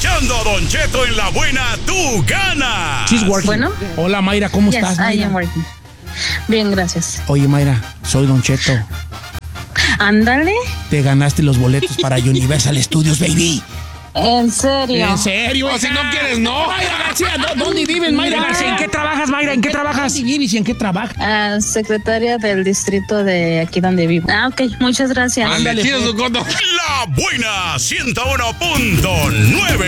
escuchando a Don Cheto en La Buena Tu Gana. She's working. Bueno. Hola, Mayra, ¿cómo estás, I Mayra? am working. Bien, gracias. Oye, Mayra, soy Don Cheto. Ándale. Te ganaste los boletos para Universal Studios, baby. ¿En serio? ¿En serio? O si no quieres, no. Mayra García, ¿dónde vives, Mayra García? ¿En qué trabajas, Mayra? ¿En qué trabajas? ¿Dónde vives y en qué trabajas? Secretaria del distrito de aquí donde vivo. Ok, muchas gracias. Ándale, chido su coto. La Buena 101.9.